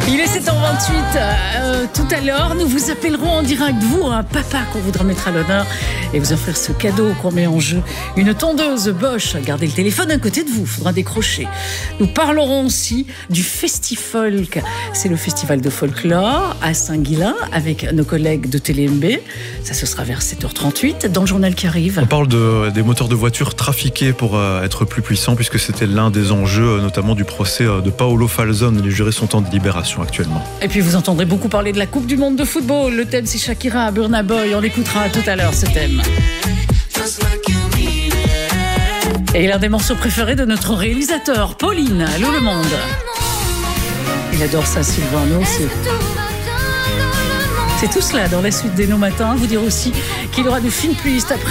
Il est 7h28. Tout à l'heure, nous vous appellerons en direct, vous, un papa qu'on voudra mettre à l'honneur et vous offrir ce cadeau qu'on met en jeu. Une tondeuse Bosch. Gardez le téléphone à côté de vous, il faudra décrocher. Nous parlerons aussi du Festifolk. C'est le festival de folklore à Saint-Guilain avec nos collègues de TLMB. Ça, ce sera vers 7h38 dans le journal qui arrive. On parle des moteurs de voitures trafiqués pour être plus puissants, puisque c'était l'un des enjeux, notamment du procès de Paolo Falzone. Les jurés sont en délibération actuellement. Et puis vous entendrez beaucoup parler de la Coupe du Monde de football. Le thème, c'est Shakira à Burna Boy. On l'écoutera tout à l'heure, ce thème. Et l'un des morceaux préférés de notre réalisateur, Pauline, Allô le monde. Il adore ça, Sylvain. C'est tout cela dans la suite des Nos Matins. Vous dire aussi qu'il y aura de fines playlists après.